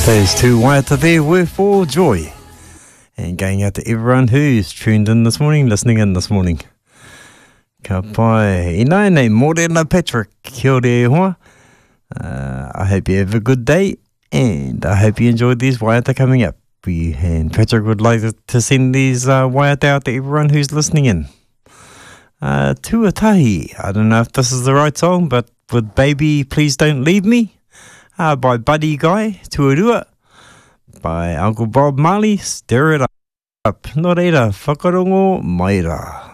Those two waiata there were for joy. And going out to everyone who's tuned in this morning, listening in this morning. Ka pai. Ina nei, Morena Patrick. Kia ora e hoa. I hope you have a good day. And I hope you enjoyed these waiata coming up. And Patrick would like to send these waiata out to everyone who's listening in. Tuatahi. I don't know if this is the right song, but with Baby Please Don't Leave Me. By Buddy Guy, Tuarua. By Uncle Bob Marley, Stir It Up. Nō reira, whakarongo mai rā.